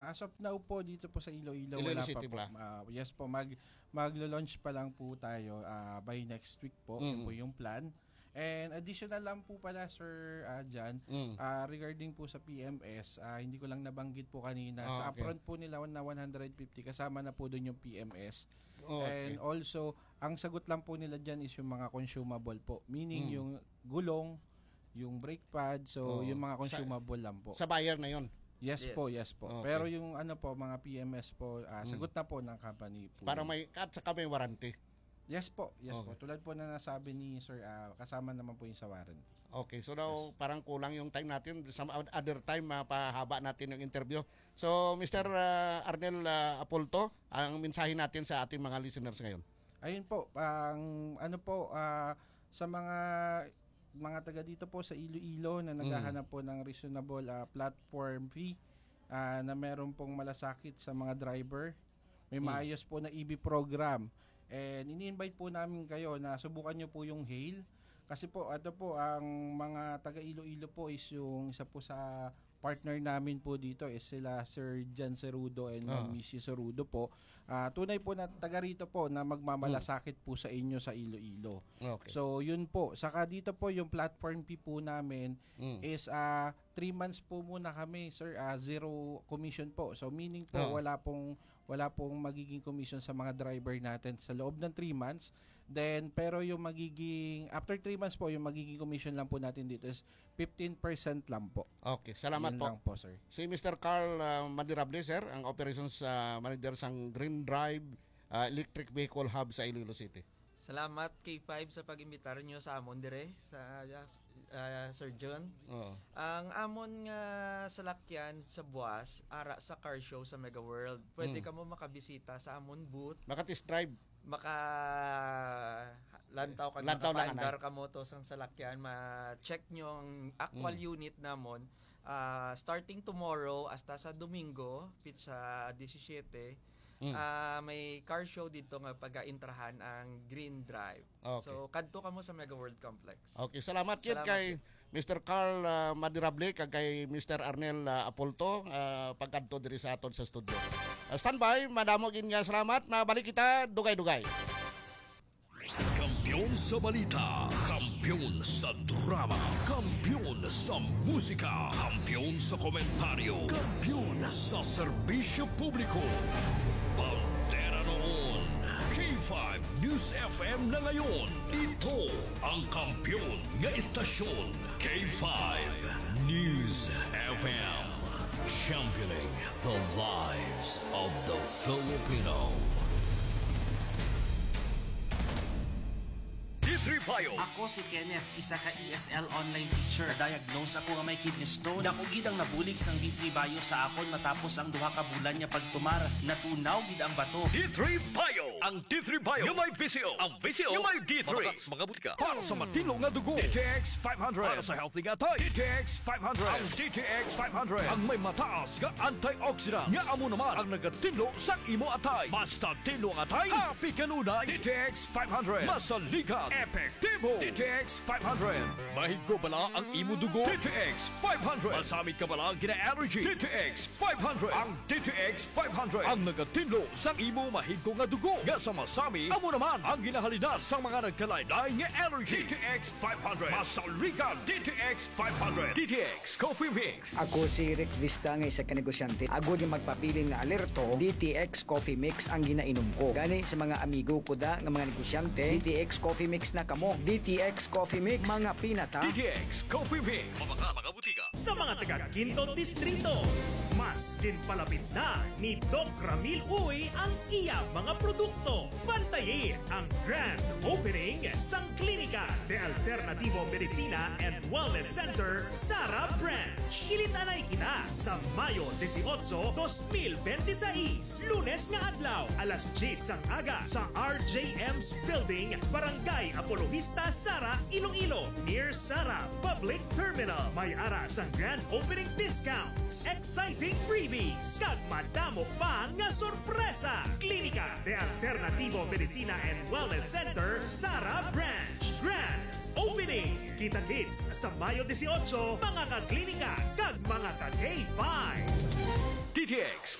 As of now po dito po sa Iloilo Iloilo wala City pa po. Yes po, maglo-launch pa lang po tayo by next week po. Yun po yung plan. And additional lang po pala Sir Jan, regarding po sa PMS, hindi ko lang nabanggit po kanina. Sa upfront po nila na 150 kasama na po doon yung PMS. And also, ang sagot lang po nila dyan is yung mga consumable po. Meaning yung gulong, yung brake pad, so yung mga consumable lang po. Sa buyer na yon. Yes po. Okay. Pero yung mga PMS po, sagot na po ng company po. Para may may warranty. Yes po. Tulad po na nasabi ni Sir, kasama naman po yung sa warranty. Okay, so now parang kulang yung time natin. Some other time mapahaba natin yung interview. So Mr. Arnel Apolto, ang mensahe natin sa ating mga listeners ngayon. Ayun po, sa mga taga dito po sa Iloilo na naghahanap po ng reasonable platform fee na meron pong malasakit sa mga driver. May maayos po na EB program. And ini-invite po namin kayo na subukan nyo po yung Hail. Kasi po, ang mga taga Iloilo po is yung isa po sa partner namin po dito is sila Sir Jan Cerudo and Mrs. Cerudo po. Tunay po na taga rito po na magmamalasakit po sa inyo sa Iloilo. Okay. So yun po. Saka dito po yung platform fee po namin is 3 months po muna kami, sir, zero commission po. So meaning po wala pong magiging commission sa mga driver natin sa loob ng 3 months. Then pero yung magiging after 3 months po yung magiging commission lang po natin dito is 15% lang po. Okay, salamat po. Lang po, sir. Si Mr. Carl Madirable, sir, ang operations manager sa Green Drive Electric Vehicle Hub sa Iloilo City. Salamat K5 sa pag-imbitar nyo sa amon dire sa Sir John. Ang amon nga salakyan sa buwas ara sa car show sa Mega World. Pwede ka mo makabisita sa amon booth. Maka-test drive. Lantaw makapaandar ka mo to sang salakyan, ma-check nyo ang actual unit namon. Starting tomorrow hasta sa Domingo, sa 17, may car show dito nga pag-intrahan ang Green Drive. Okay. So kadto ka mo sa Mega World Complex. Okay, salamat kay Mr. Carl Madirable kag kay Mr. Arnel Apolto pagkadto diri sa aton sa studio. Standby, madamo gid nga salamat. Mabalik kita dugay-dugay. Kampiyon sa balita, kampiyon sa drama, kampiyon sa musika, kampiyon sa komentaryo, kampiyon sa serbisyo publiko. Pantera noon, K5 News FM na ngayon. Ito ang kampiyon nga istasyon, K5 News FM. Championing the lives of the Filipino. D3 Bio. Ako si Kenneth, isa ka ESL online teacher. Diagnose ako nga may kidney stone. Dako gid ang nabulig sang D3 Bio sa akon matapos ang 2 ka bulan niya pagtumar. Natunaw gid ang bato. D3 Bio. Ang D3 Bio. Yung may VCO. Ang VCO. Yung may D3. Mga butika. Para sa matino nga dugo. DTX 500. Para sa healthy nga tay. DTX 500. Ang DTX 500. Ang may mataas nga antioxidant. Nga amo naman ang nagatinlo sa imo atay. Basta tinlo ang atay. Happy kanunay. DTX 500. Masaligan. Epektibo. DTX 500. Mahigko bala ang imo dugo. DTX 500. Masamit ka bala gina-allergy. DTX 500. Ang DTX 500. Ang nagatinlo sa imo mahigko nga dugo. Nga sa masami, amo naman ang ginahalina sa mga nagkalaylay nga allergy. DTX 500. Masaligan. DTX 500. DTX Coffee Mix. Ako si Rick Vista nga isa ka negosyante. Ako di magpapili nga alerto. DTX Coffee Mix ang ginainom ko. Gani sa mga amigo ko da nga mga negosyante, DTX Coffee Mix na kamo. DTX Coffee Mix, mga pinata. DTX Coffee Mix. Mga butika. Sa mga taga Quinto Distrito, mas kinpalapit na ni Doc Ramil Uy ang iya mga produkto. Bantayin ang grand opening sang Klinika de Alternativo Medicina and Wellness Center, Sara Branch. Kilitanay kita sa Mayo 18, 2026. Lunes nga adlaw, alas 10 sang aga sa RJM's Building, Barangay Apologista, Sara, Iloilo, near Sara Public Terminal. May ara sang grand opening discounts, exciting freebies, kag madamo pa nga sorpresa. Klinika de Alternativo Medicina and Wellness Center, Sara Branch. Grand Opening. Kita-kits sa Mayo 18, mga ka-klinika kag mga ka-K5. DTX